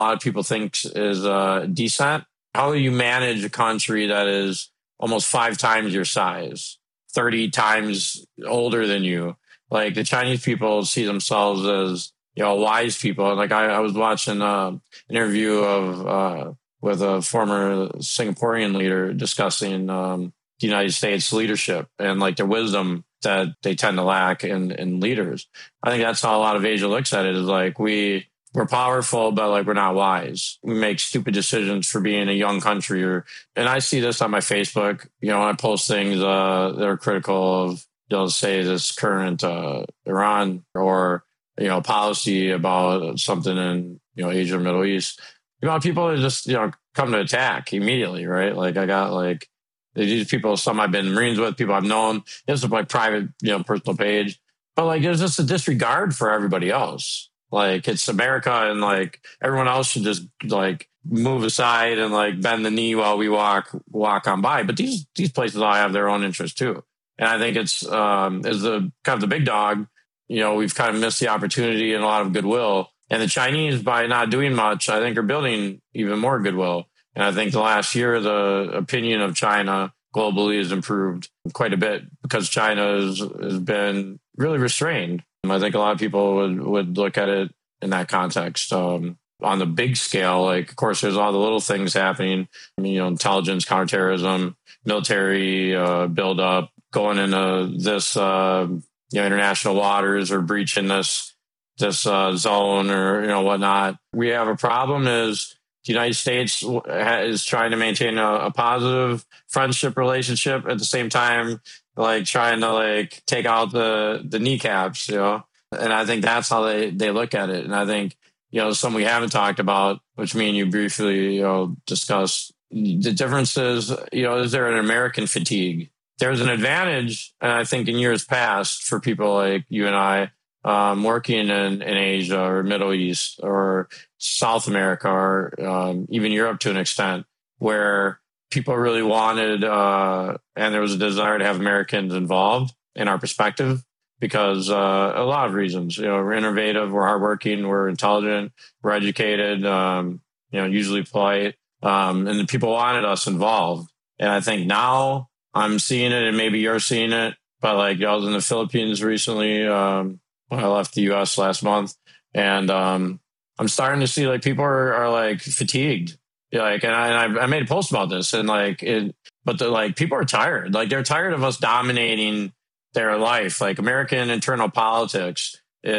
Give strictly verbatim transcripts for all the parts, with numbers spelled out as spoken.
a lot of people think is uh, decent. How do you manage a country that is almost five times your size, thirty times older than you? Like the Chinese people see themselves as, you know, wise people. Like I, I was watching uh, an interview of uh, with a former Singaporean leader discussing um, the United States leadership and like the wisdom that they tend to lack in, in leaders. I think that's how a lot of Asia looks at it, is like we, we're powerful, but like we're not wise. We make stupid decisions for being a young country. Or, and I see this on my Facebook. You know, I post things uh, that are critical of, you know, say this current uh, Iran or, you know, policy about something in, you know, Asia or Middle East. You know, people are just, you know, come to attack immediately, right? Like I got like these people, some I've been Marines with, people I've known. This is my private, you know, personal page. But like there's just a disregard for everybody else. Like it's America and like everyone else should just like move aside and like bend the knee while we walk walk on by. But these these places all have their own interests too. And I think it's um as the kind of the big dog, you know, we've kind of missed the opportunity and a lot of goodwill. And the Chinese, by not doing much, I think are building even more goodwill. And I think the last year, the opinion of China globally has improved quite a bit because China has, has been really restrained. I think a lot of people would, would look at it in that context. Um, on the big scale, like, of course, there's all the little things happening, I mean, you know, intelligence, counterterrorism, military uh, buildup, going into this, uh, you know, international waters or breaching this, this uh, zone or, you know, whatnot. We have a problem is the United States is trying to maintain a, a positive friendship relationship at the same time, like trying to like take out the, the kneecaps, you know? And I think that's how they, they look at it. And I think, you know, some we haven't talked about, which me and you briefly, you know, discussed the differences, you know, is there an American fatigue? There's an advantage, and I think in years past for people like you and I, um, working in, in Asia or Middle East or South America or um, even Europe to an extent, where people really wanted, uh, and there was a desire to have Americans involved in our perspective because uh, a lot of reasons. You know, we're innovative, we're hardworking, we're intelligent, we're educated, um, you know, usually polite, um, and the people wanted us involved. And I think now I'm seeing it, and maybe you're seeing it, but like I was in the Philippines recently. Um, when I left the U S last month, and um, I'm starting to see like people are, are like fatigued. Yeah, like, and I, and I made a post about this, and like, it, but the like people are tired. Like they're tired of us dominating their life. Like American internal politics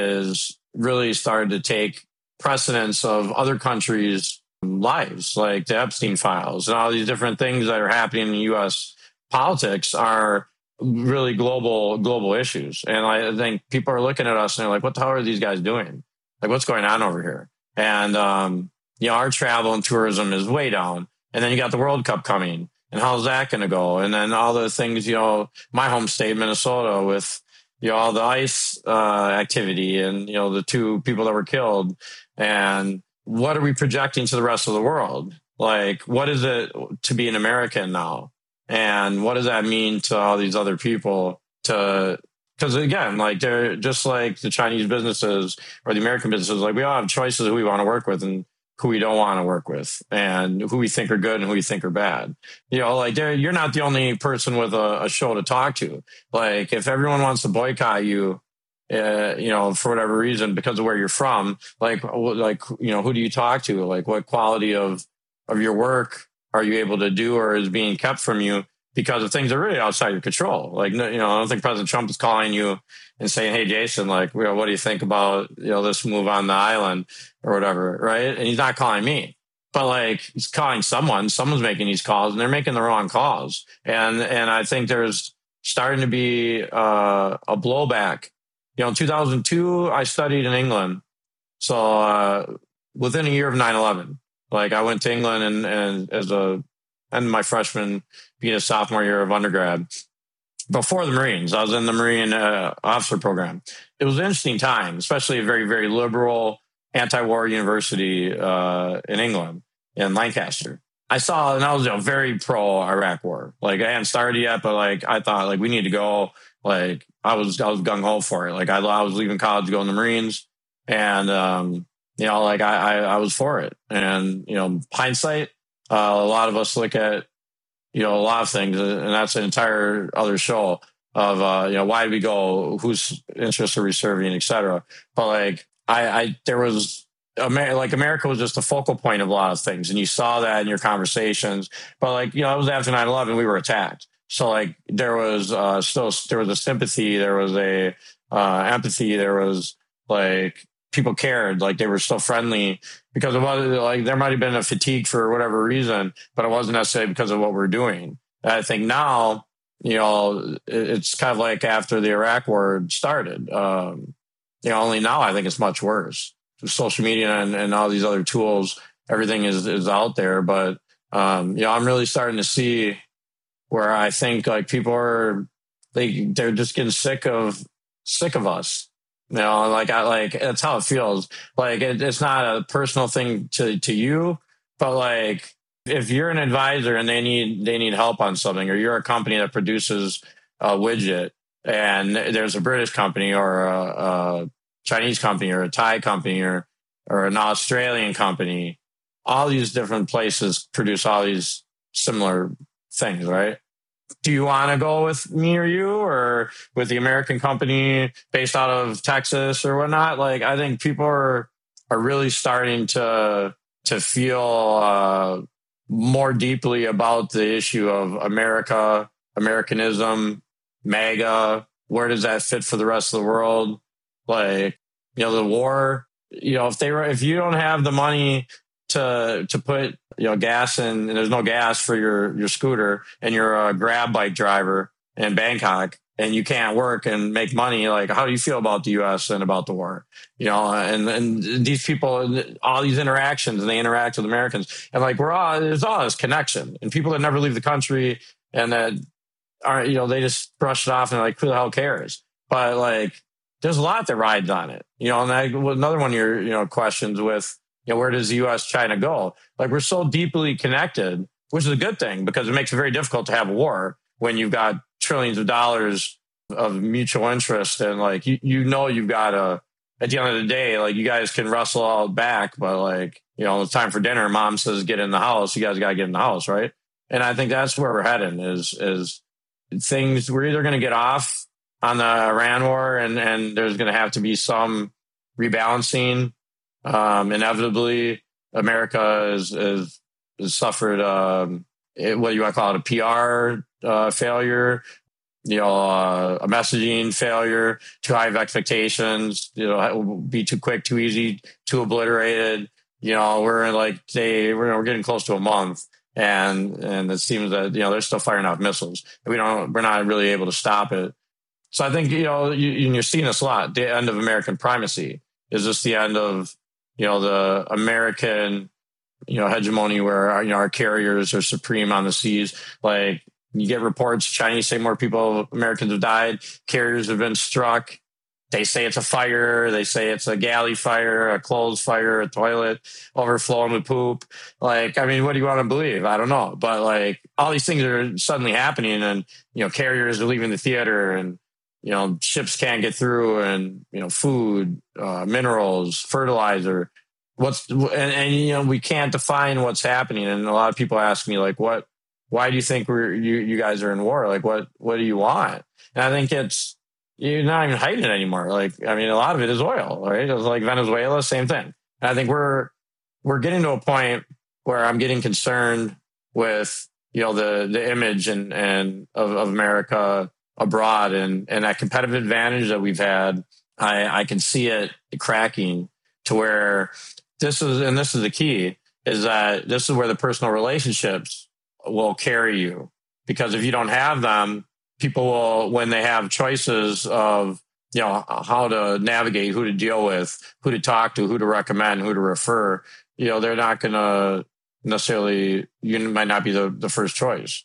is really starting to take precedence of other countries' lives, like the Epstein files and all these different things that are happening in U S politics are really global, global issues. And I think people are looking at us and they're like, what the hell are these guys doing? Like, what's going on over here? And, um, you know, our travel and tourism is way down. And then you got the World Cup coming. And how's that going to go? And then all the things, you know, my home state, Minnesota, with, you know, all the ICE uh, activity and, you know, the two people that were killed. And what are we projecting to the rest of the world? Like, what is it to be an American now? And what does that mean to all these other people? To Because again, like they're just like the Chinese businesses or the American businesses, like we all have choices who we want to work with and who we don't want to work with, and who we think are good and who we think are bad. You know, like you're not the only person with a, a show to talk to. Like if everyone wants to boycott you, uh, you know, for whatever reason because of where you're from, like like you know, who do you talk to? Like what quality of of your work are you able to do or is being kept from you because of things that are really outside your control? Like, you know, I don't think President Trump is calling you and saying, hey, Jason, like, you know, what do you think about, you know, this move on the island or whatever, right? And he's not calling me, but like he's calling someone, someone's making these calls and they're making the wrong calls. And, and I think there's starting to be uh, a blowback. You know, in two thousand two, I studied in England. So uh, within a year of nine eleven, like I went to England and, and as a, and my freshman, being a sophomore year of undergrad, before the Marines, I was in the Marine uh, officer program. It was an interesting time, especially a very, very liberal anti-war university uh, in England, in Lancaster. I saw, and I was you know, very pro Iraq war. Like I hadn't started yet, but like I thought, like we need to go. Like I was, I was gung ho for it. Like I, I was leaving college to go in the Marines, and um, you know, like I, I, I was for it. And, you know, hindsight, uh, a lot of us look at, you know, a lot of things, and that's an entire other show of, uh, you know, why did we go, whose interests are we serving, et cetera. But like, I, I, there was, Amer- like America was just the focal point of a lot of things. And you saw that in your conversations, but like, you know, it was after nine eleven, we were attacked. So like there was, uh, still, there was a sympathy, there was a, uh, empathy, there was like, people cared, like they were still friendly because of what, like there might have been a fatigue for whatever reason, but it wasn't necessarily because of what we're doing. And I think now, you know, it's kind of like after the Iraq war started. Um, you know, only now I think it's much worse. Social media and, and all these other tools, everything is is out there. But um, you know, I'm really starting to see where I think like people are they they're just getting sick of sick of us. You know, like I like that's how it feels. Like it, it's not a personal thing to to you, but like if you're an advisor and they need they need help on something, or you're a company that produces a widget, and there's a British company or a, a Chinese company or a Thai company or or an Australian company, all these different places produce all these similar things, right? Do you want to go with me or you or with the American company based out of Texas or whatnot? Like, I think people are, are really starting to, to feel, uh, more deeply about the issue of America, Americanism, MAGA. Where does that fit for the rest of the world? Like, you know, the war, you know, if they were, if you don't have the money to, to put, you know, gas in, and there's no gas for your, your scooter, and you're a grab bike driver in Bangkok and you can't work and make money, like, how do you feel about the U S and about the war? You know, and, and these people, all these interactions, and they interact with Americans, and like, we're all, there's all this connection, and people that never leave the country and that aren't, you know, they just brush it off and they're like, who the hell cares? But like, there's a lot that rides on it, you know, and I, another one of your, you know, questions with, you know, where does the U S China go? Like, we're so deeply connected, which is a good thing because it makes it very difficult to have a war when you've got trillions of dollars of mutual interest. And like, you, you know, you've got a, at the end of the day, like you guys can wrestle all back, but like, you know, it's time for dinner. Mom says, get in the house. You guys got to get in the house. Right. And I think that's where we're heading is, is things, we're either going to get off on the Iran war and, and there's going to have to be some rebalancing. Um, inevitably, America has, has, has suffered um, it, what you want to call it, a P R uh, failure, you know, uh, a messaging failure, too high of expectations, you know, be too quick, too easy, too obliterated. You know, we're like, say, we're, we're getting close to a month. And and it seems that, you know, they're still firing off missiles. We don't, we're not really able to stop it. So I think, you know, you, you're seeing this a lot. The end of American primacy. Is this the end of, you know, the American, you know, hegemony where, you know, our carriers are supreme on the seas? Like, you get reports, Chinese say more people, Americans have died. Carriers have been struck. They say it's a fire. They say it's a galley fire, a clothes fire, a toilet overflowing with poop. Like, I mean, what do you want to believe? I don't know. But like, all these things are suddenly happening, and, you know, carriers are leaving the theater, and, you know, ships can't get through, and, you know, food, uh, minerals, fertilizer. What's, and, and, you know, we can't define what's happening. And a lot of people ask me, like, what, why do you think we're, you, you guys are in war? Like, what, what do you want? And I think it's, you're not even hiding it anymore. Like, I mean, a lot of it is oil, right? It's like Venezuela, same thing. And I think we're, we're getting to a point where I'm getting concerned with, you know, the, the image and, and of, of America abroad, and, and that competitive advantage that we've had. I, I can see it cracking to where this is, and this is the key, is that this is where the personal relationships will carry you. Because if you don't have them, people will, when they have choices of, you know, how to navigate, who to deal with, who to talk to, who to recommend, who to refer, you know, they're not going to necessarily, you might not be the, the first choice.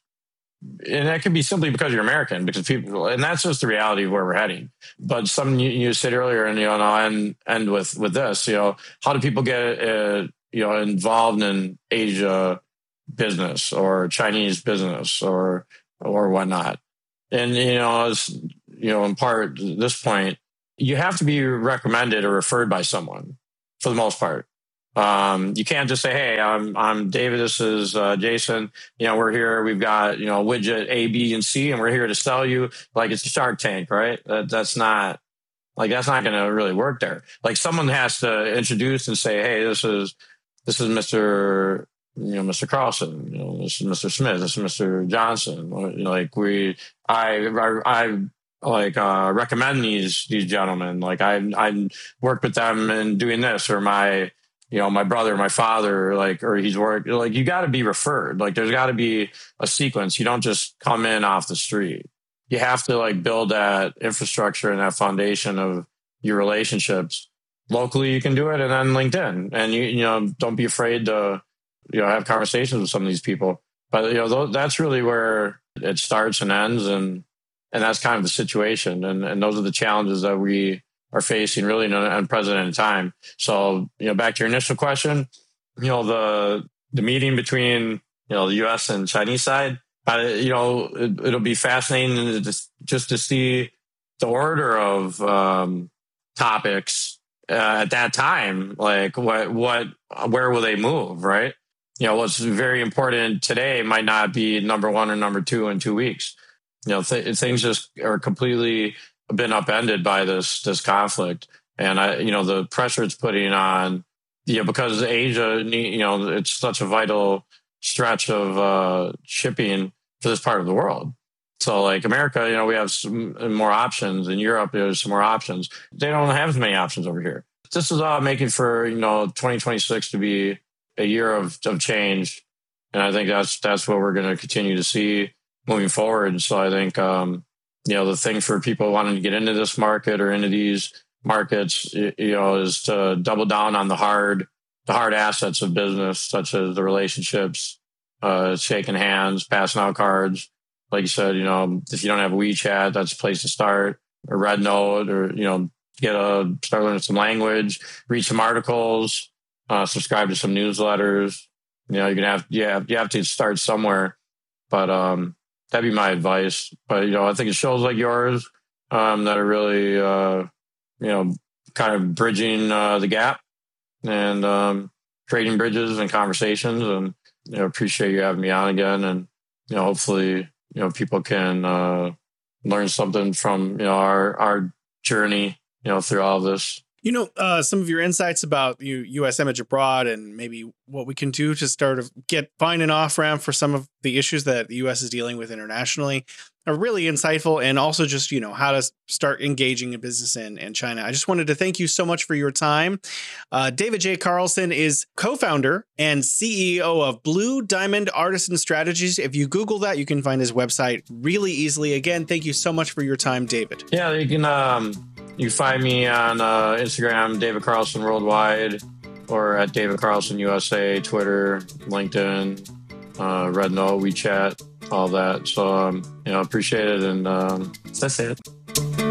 And that can be simply because you're American, because people, and that's just the reality of where we're heading. But something you, you said earlier, and, you know, and I'll end, end with, with this, you know, how do people get, uh, you know, involved in Asia business or Chinese business or, or whatnot? And, you know, as, you know, in part at this point, you have to be recommended or referred by someone. for the most part. Um, you can't just say, "Hey, I'm I'm David. This is uh, Jason. You know, we're here. We've got you know widget A, B, and C, and we're here to sell you." Like it's a Shark Tank, right? That, that's not like that's not going to really work there. Like someone has to introduce and say, "Hey, this is this is Mister You know Mister Carlson. You know, this is Mister Smith. This is Mister Johnson." Like we, I, I, I like uh, recommend these these gentlemen. Like I I worked with them in doing this, or my you know my brother, my father, like or he's worked. Like you got to be referred. Like there's got to be a sequence. You don't just come in off the street. You have to like build that infrastructure and that foundation of your relationships. Locally, you can do it, and then LinkedIn, and you you know don't be afraid to you know have conversations with some of these people. But you know that's really where it starts and ends, and and that's kind of the situation, and and those are the challenges that we are facing really in an unprecedented time. So you know back to your initial question, you know the the meeting between you know the U S and Chinese side, uh, you know it, it'll be fascinating just just to see the order of um, topics. Uh, at that time, like what, what, where will they move? Right. You know, what's very important today might not be number one or number two in two weeks. You know, th- things just are completely been upended by this, this conflict. And I, you know, the pressure it's putting on, you know, because Asia, you know, it's such a vital stretch of uh, shipping for this part of the world. So like America, you know, we have some more options. In Europe, there's some more options. They don't have as many options over here. This is all making for, you know, twenty twenty-six to be a year of, of change. And I think that's, that's what we're going to continue to see moving forward. So I think, um, you know, the thing for people wanting to get into this market or into these markets, you know, is to double down on the hard, the hard assets of business, such as the relationships, uh, shaking hands, passing out cards. Like you said, you know, if you don't have WeChat, that's a place to start, or Red Note, or, you know, get a, start learning some language, read some articles, uh, subscribe to some newsletters. You know, you're going to have, yeah, you have to start somewhere, but, um, that'd be my advice. But, you know, I think it shows like yours, um, that are really, uh, you know, kind of bridging, uh, the gap and, um, creating bridges and conversations, and, you know, appreciate you having me on again. And, you know, hopefully, you know, people can uh, learn something from, you know, our, our journey, you know, through all of this. You know, uh, some of your insights about you, U S image abroad, and maybe what we can do to start to get find an off ramp for some of the issues that the U S is dealing with internationally are really insightful. And also just, you know, how to start engaging in business in, in China. I just wanted to thank you so much for your time. Uh, David J. Carlson is co-founder and C E O of Blue Diamond Artisan Strategies. If you Google that, you can find his website really easily. Again, thank you so much for your time, David. Yeah, you can, um, you find me on uh, Instagram, David Carlson Worldwide, or at David Carlson U S A, Twitter, LinkedIn, uh, Red Note, WeChat, all that. So, um, you know, appreciate it. And um, that's it.